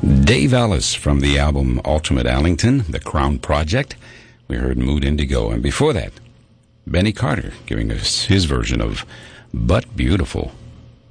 Dave Ellis from the album Ultimate Allington, The Crown Project. We heard Mood Indigo, and before that, Benny Carter giving us his version of But Beautiful.